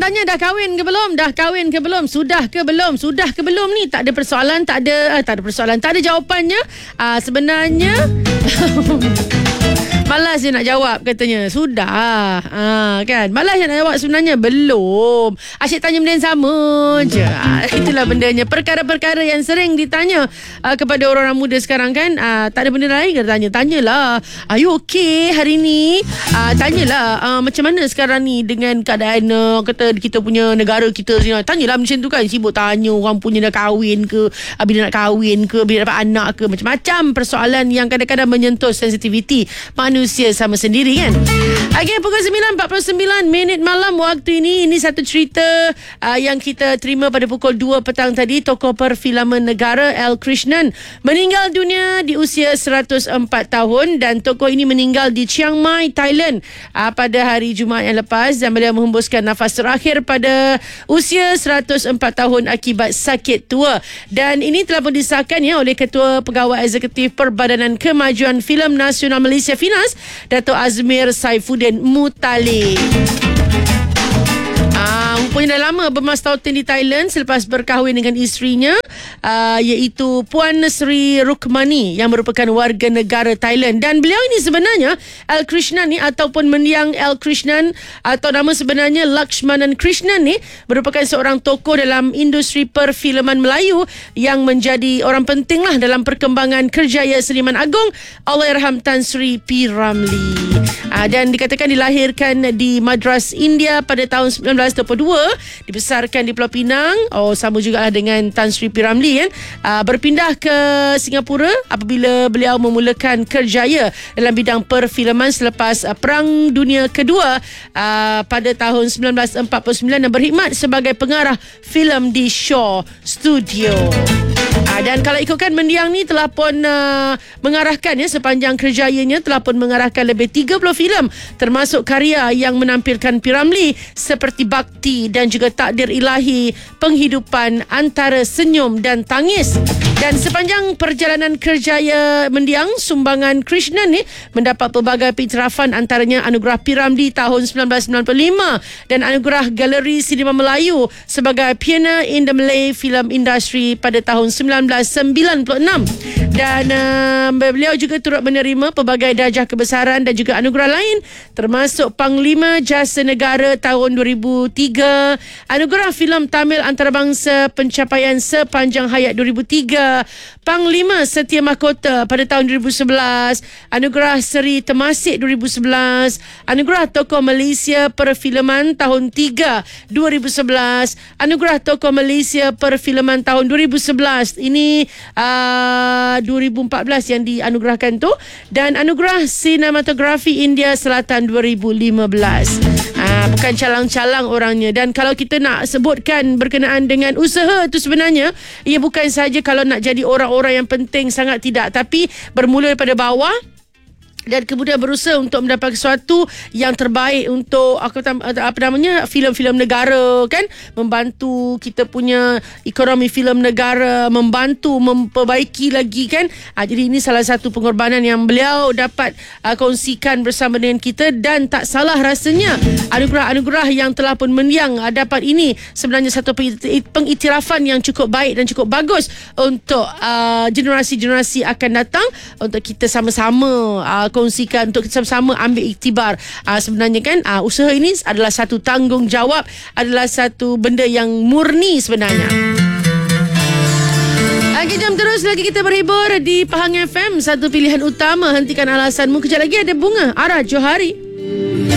tanya dah kahwin ke belum? Dah kahwin ke belum? Sudah ke belum? Sudah ke belum ni? Tak ada persoalan, tak ada persoalan, tak ada jawapannya. Sebenarnya malas je nak jawab katanya. Sudah. Kan? Malas je nak jawab sebenarnya. Belum. Asyik tanya benda yang sama je. Itulah bendanya. Perkara-perkara yang sering ditanya kepada orang-orang muda sekarang kan. Tak ada benda lain ke tanya? Tanyalah. Are you okay hari ni? Tanyalah. Macam mana sekarang ni dengan keadaan kata kita punya negara kita sini. Tanyalah macam tu kan. Sibuk tanya orang punya dah kahwin ke, bila nak kahwin ke, bila dapat anak ke. Macam-macam persoalan yang kadang-kadang menyentuh sensitiviti manusia sama sendiri kan. Okay, pukul 9.49 malam waktu ini. Ini satu cerita yang kita terima pada pukul 2 petang tadi. Tokoh perfilman negara L. Krishnan meninggal dunia di usia 104 tahun dan tokoh ini meninggal di Chiang Mai, Thailand pada hari Jumaat yang lepas dan beliau menghembuskan nafas terakhir pada usia 104 tahun akibat sakit tua. Dan ini telah pun disahkan oleh Ketua Pegawai Eksekutif Perbadanan Kemajuan Filem Nasional Malaysia FINAS, Dato' Azmir Saifuddin Muttalib. Rupanya dah lama bermastautin di Thailand selepas berkahwin dengan isterinya, iaitu Puan Sri Rukmani yang merupakan warga negara Thailand. Dan beliau ini sebenarnya L. Krishnan ni ataupun mendiang L. Krishnan atau nama sebenarnya Lakshmanan Krishnan ni merupakan seorang tokoh dalam industri perfilman Melayu yang menjadi orang penting lah dalam perkembangan kerjaya seniman agung Allahyarham Tan Sri P. Ramlee. Dan dikatakan dilahirkan di Madras, India pada tahun 1922, dibesarkan di Pulau Pinang. Sama juga dengan Tan Sri P. Ramlee kan. Berpindah ke Singapura apabila beliau memulakan kerjaya dalam bidang perfilman selepas Perang Dunia Kedua pada tahun 1949 dan berkhidmat sebagai pengarah filem di Shaw Studio. Dan kalau ikutkan mendiang ni telah pun mengarahkan sepanjang kerjayanya telah pun mengarahkan lebih 30 filem termasuk karya yang menampilkan P. Ramlee seperti Bakti dan juga Takdir Ilahi, Penghidupan Antara Senyum dan Tangis. Dan sepanjang perjalanan kerjaya mendiang, sumbangan Krishnan ni mendapat pelbagai pengiktirafan, antaranya Anugerah P. Ramlee tahun 1995 dan Anugerah Galeri Sinema Melayu sebagai Pioneer in the Malay Film Industry pada tahun 1996. Dan beliau juga turut menerima pelbagai darjah kebesaran dan juga anugerah lain termasuk Panglima Jasa Negara tahun 2003, Anugerah Filem Tamil Antarabangsa Pencapaian Sepanjang Hayat 2003, Panglima Setia Mahkota pada tahun 2011, Anugerah Seri Temasek 2011, Anugerah Tokoh Malaysia Perfilman tahun 3 2011, Anugerah Tokoh Malaysia Perfilman tahun 2011. Ini 2014 yang dianugerahkan tu, dan Anugerah Sinematografi India Selatan 2015. Bukan calang-calang orangnya. Dan kalau kita nak sebutkan berkenaan dengan usaha tu, sebenarnya ia bukan saja kalau nak jadi orang-orang yang penting, sangat tidak, tapi bermula daripada bawah dan kemudian berusaha untuk mendapatkan sesuatu yang terbaik untuk filem-filem negara kan, membantu kita punya ekonomi filem negara, membantu memperbaiki lagi kan. Jadi ini salah satu pengorbanan yang beliau dapat kongsikan bersama dengan kita, dan tak salah rasanya anugerah-anugerah yang telah pun mendiang dapat ini sebenarnya satu pengiktirafan yang cukup baik dan cukup bagus untuk generasi-generasi akan datang, untuk kita sama-sama kongsikan, untuk kita sama-sama ambil iktibar. Sebenarnya kan usaha ini adalah satu tanggungjawab, adalah satu benda yang murni sebenarnya. Jom terus lagi kita berhibur di Pahang FM, satu pilihan utama. Hentikan alasanmu. Kejap lagi ada Bunga Ara Johari.